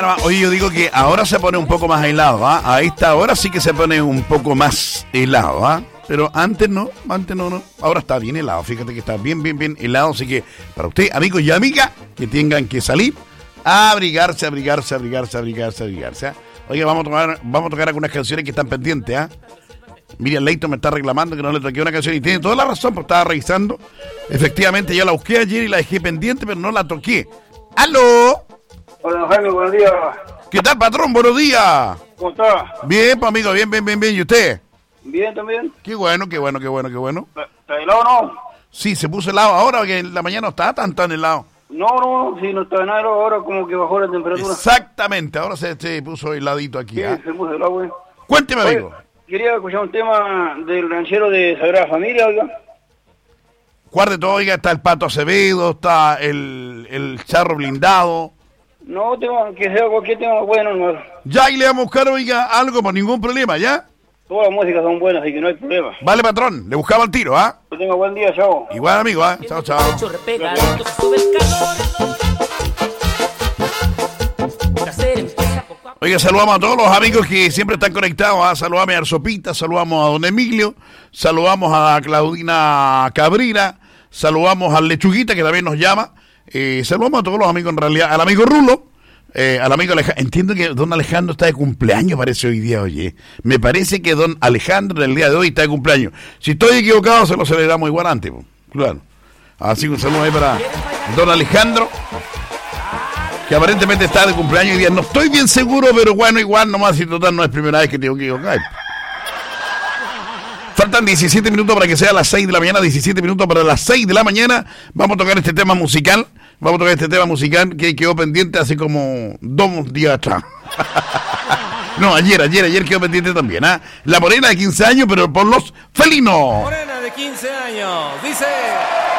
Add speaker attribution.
Speaker 1: Oye, yo digo que ahora se pone un poco más helado, ¿ah? A esta hora sí que se pone un poco más helado, ¿ah? Pero antes no. Ahora está bien helado, fíjate que está bien helado, así que para usted, amigos y amigas, que tengan que salir, a abrigarse. ¿Ah? Oye, vamos a tocar algunas canciones que están pendientes, ¿ah? Miriam Leighton me está reclamando que no le toqué una canción y tiene toda la razón, porque estaba revisando. Efectivamente, yo la busqué ayer y la dejé pendiente, pero no la toqué. ¡Aló!
Speaker 2: Hola, Jaime, buenos días.
Speaker 1: ¿Qué tal, patrón? Buenos días.
Speaker 2: ¿Cómo está?
Speaker 1: Bien, pues, amigo, bien. ¿Y usted?
Speaker 2: Bien, también.
Speaker 1: Qué bueno.
Speaker 2: ¿Está helado o no?
Speaker 1: Sí, se puso helado ahora, porque en la mañana no estaba tan helado.
Speaker 2: No, sí, no está nada, ahora como que bajó la temperatura.
Speaker 1: Exactamente, ahora se puso heladito aquí.
Speaker 2: Sí,
Speaker 1: ¿eh?
Speaker 2: se puso helado, güey.
Speaker 1: Cuénteme,
Speaker 2: Oye,
Speaker 1: amigo.
Speaker 2: quería escuchar un tema del ranchero de Sagrada Familia, oiga.
Speaker 1: ¿Cuál de todo? Oiga, está el Pato Acevedo, está el Charro Blindado.
Speaker 2: No, tema, que sea cualquier tema bueno, no.
Speaker 1: Ya, y le vamos a buscar, oiga, algo por ningún problema, ¿ya?
Speaker 2: Todas las músicas son buenas, así que no hay problema.
Speaker 1: Vale, patrón, le buscaba el tiro, ¿ah?
Speaker 2: Que tenga buen día, chao.
Speaker 1: Igual, amigo, ¿ah? Chao. Oiga, saludamos a todos los amigos que siempre están conectados, ¿ah? Saludamos a Arsopita, saludamos a don Emilio, saludamos a Claudina Cabrera, saludamos al Lechuguita, que también nos llama, saludamos a todos los amigos, en realidad, al amigo Rulo, al amigo Alejandro. Entiendo que don Alejandro está de cumpleaños, parece hoy día, oye. Me parece que don Alejandro en el día de hoy está de cumpleaños. Si estoy equivocado, se lo celebramos igual antes, pues. Claro. Así que un saludo ahí para don Alejandro, que aparentemente está de cumpleaños hoy día. No estoy bien seguro, pero bueno, igual nomás, si total no es primera vez que tengo que equivocar. Faltan 17 minutos para que sea las 6 de la mañana, 17 minutos para las 6 de la mañana. Vamos a tocar este tema musical. Que quedó pendiente hace como 2 días atrás. No, ayer quedó pendiente también, ¿ah? La morena de 15 años, pero por los felinos.
Speaker 3: Morena de 15 años, dice...